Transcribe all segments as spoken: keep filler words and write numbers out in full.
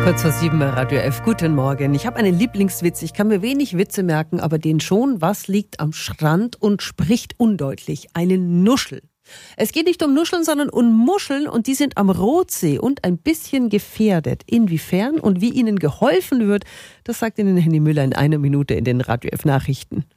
Kurz vor sieben bei Radio F. Guten Morgen. Ich habe einen Lieblingswitz. Ich kann mir wenig Witze merken, aber den schon. Was liegt am Strand und spricht undeutlich? Eine Nuschel. Es geht nicht um Nuscheln, sondern um Muscheln und die sind am Rotsee und ein bisschen gefährdet. Inwiefern und wie ihnen geholfen wird, das sagt Ihnen Henny Müller in einer Minute in den Radio F Nachrichten.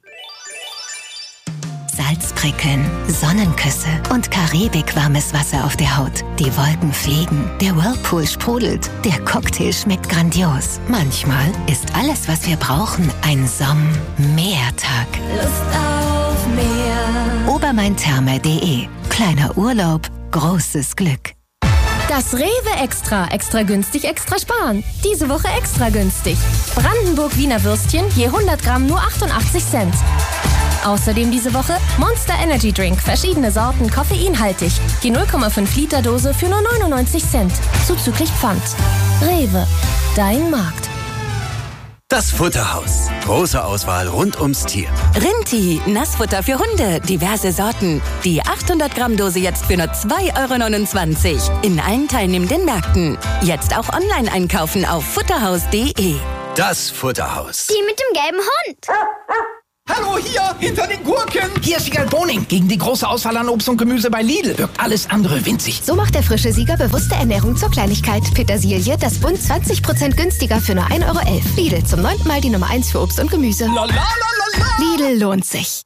Salzprickeln, Sonnenküsse und karibikwarmes Wasser auf der Haut. Die Wolken fliegen, der Whirlpool sprudelt, der Cocktail schmeckt grandios. Manchmal ist alles, was wir brauchen, ein Somm-Meertag. Lust auf Meer. obermaintherme punkt de. Kleiner Urlaub, großes Glück. Das Rewe Extra. Extra günstig, extra sparen. Diese Woche extra günstig. Brandenburg Wiener Würstchen, je hundert Gramm nur achtundachtzig Cent. Außerdem diese Woche Monster Energy Drink, verschiedene Sorten, koffeinhaltig. Die null Komma fünf Liter Dose für nur neunundneunzig Cent. Zuzüglich Pfand. Rewe, dein Markt. Das Futterhaus. Große Auswahl rund ums Tier. Rinti, Nassfutter für Hunde, diverse Sorten. Die achthundert Gramm Dose jetzt für nur zwei Euro neunundzwanzig. In allen teilnehmenden Märkten. Jetzt auch online einkaufen auf futterhaus punkt de. Das Futterhaus. Die mit dem gelben Hund. Hallo, hier, hinter den Gurken. Hier ist Sieger Boning. Gegen die große Auswahl an Obst und Gemüse bei Lidl wirkt alles andere winzig. So macht der frische Sieger bewusste Ernährung zur Kleinigkeit. Petersilie, das Bund zwanzig Prozent günstiger für nur ein Euro elf. Lidl, zum neunten Mal die Nummer eins für Obst und Gemüse. La, la, la, la, la. Lidl lohnt sich.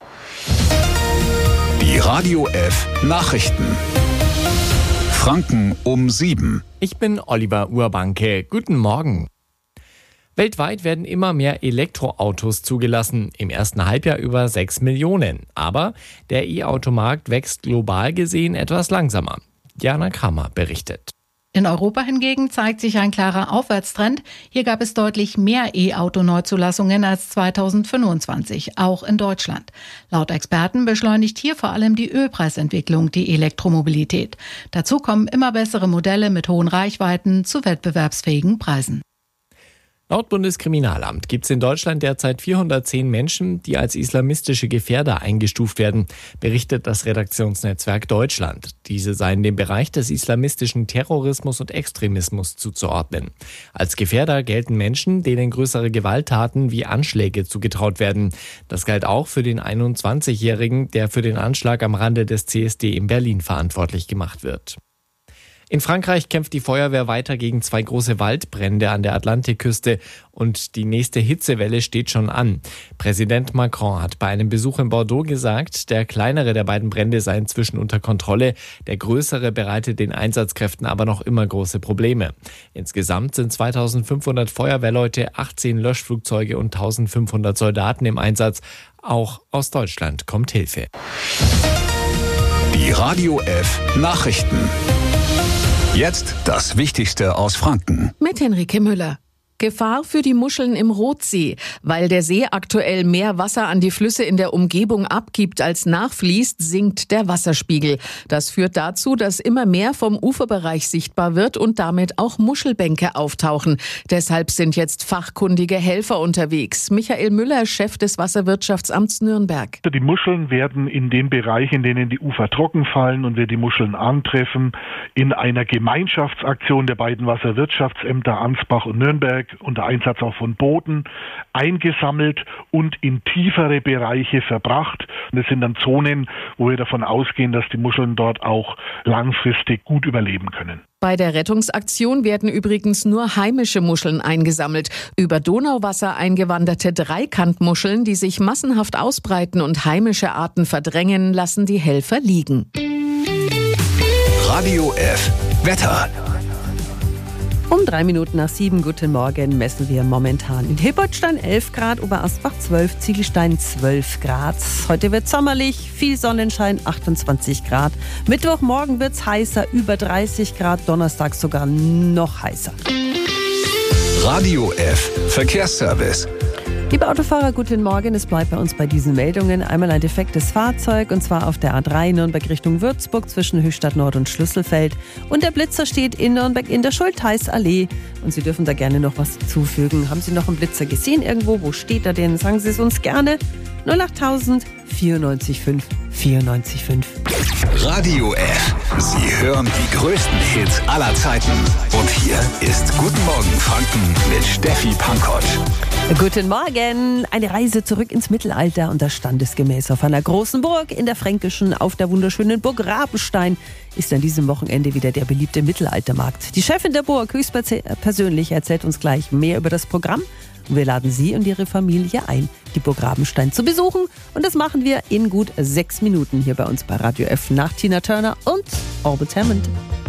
Die Radio F Nachrichten. Franken um sieben. Ich bin Oliver Urbanke. Guten Morgen. Weltweit werden immer mehr Elektroautos zugelassen, im ersten Halbjahr über sechs Millionen. Aber der E-Automarkt wächst global gesehen etwas langsamer. Jana Kramer berichtet. In Europa hingegen zeigt sich ein klarer Aufwärtstrend. Hier gab es deutlich mehr E-Auto-Neuzulassungen als zweitausendfünfundzwanzig, auch in Deutschland. Laut Experten beschleunigt hier vor allem die Ölpreisentwicklung die Elektromobilität. Dazu kommen immer bessere Modelle mit hohen Reichweiten zu wettbewerbsfähigen Preisen. Laut Bundeskriminalamt gibt es in Deutschland derzeit vierhundertzehn Menschen, die als islamistische Gefährder eingestuft werden, berichtet das Redaktionsnetzwerk Deutschland. Diese seien dem Bereich des islamistischen Terrorismus und Extremismus zuzuordnen. Als Gefährder gelten Menschen, denen größere Gewalttaten wie Anschläge zugetraut werden. Das galt auch für den einundzwanzigjährigen, der für den Anschlag am Rande des C S D in Berlin verantwortlich gemacht wird. In Frankreich kämpft die Feuerwehr weiter gegen zwei große Waldbrände an der Atlantikküste und die nächste Hitzewelle steht schon an. Präsident Macron hat bei einem Besuch in Bordeaux gesagt, der kleinere der beiden Brände sei inzwischen unter Kontrolle, der größere bereitet den Einsatzkräften aber noch immer große Probleme. Insgesamt sind zweitausendfünfhundert Feuerwehrleute, achtzehn Löschflugzeuge und eintausendfünfhundert Soldaten im Einsatz. Auch aus Deutschland kommt Hilfe. Die Radio F Nachrichten. Jetzt das Wichtigste aus Franken. Mit Henrike Müller. Gefahr für die Muscheln im Rotsee. Weil der See aktuell mehr Wasser an die Flüsse in der Umgebung abgibt, als nachfließt, sinkt der Wasserspiegel. Das führt dazu, dass immer mehr vom Uferbereich sichtbar wird und damit auch Muschelbänke auftauchen. Deshalb sind jetzt fachkundige Helfer unterwegs. Michael Müller, Chef des Wasserwirtschaftsamts Nürnberg. Die Muscheln werden in dem Bereich, in denen die Ufer trocken fallen und wir die Muscheln antreffen, in einer Gemeinschaftsaktion der beiden Wasserwirtschaftsämter Ansbach und Nürnberg unter Einsatz auch von Booten eingesammelt und in tiefere Bereiche verbracht. Und es sind dann Zonen, wo wir davon ausgehen, dass die Muscheln dort auch langfristig gut überleben können. Bei der Rettungsaktion werden übrigens nur heimische Muscheln eingesammelt. Über Donauwasser eingewanderte Dreikantmuscheln, die sich massenhaft ausbreiten und heimische Arten verdrängen, lassen die Helfer liegen. Radio F Wetter. Um drei Minuten nach sieben, guten Morgen, messen wir momentan in Hilbertstein elf Grad, Oberasbach zwölf, Ziegelstein zwölf Grad. Heute wird sommerlich, viel Sonnenschein, achtundzwanzig Grad. Mittwochmorgen wird's heißer, über dreißig Grad, Donnerstag sogar noch heißer. Radio F Verkehrsservice. Liebe Autofahrer, guten Morgen. Es bleibt bei uns bei diesen Meldungen einmal ein defektes Fahrzeug, und zwar auf der A drei Nürnberg Richtung Würzburg zwischen Höchstadt Nord und Schlüsselfeld. Und der Blitzer steht in Nürnberg in der Schultheißallee. Und Sie dürfen da gerne noch was zufügen. Haben Sie noch einen Blitzer gesehen irgendwo? Wo steht er denn? Sagen Sie es uns gerne. null achttausend vierundneunzig fünf vierundneunzig fünf. Radio F Sie hören die größten Hits aller Zeiten. Und hier ist Guten Morgen Franken mit Steffi Pankoć. Guten Morgen. Eine Reise zurück ins Mittelalter und das standesgemäß auf einer großen Burg in der Fränkischen auf der wunderschönen Burg Rabenstein ist an diesem Wochenende wieder der beliebte Mittelaltermarkt. Die Chefin der Burg höchstpersönlich erzählt uns gleich mehr über das Programm. Und wir laden Sie und Ihre Familie ein, die Burg Rabenstein zu besuchen. Und das machen wir in gut sechs Minuten hier bei uns bei Radio F nach Tina Turner und Orbit Hammond.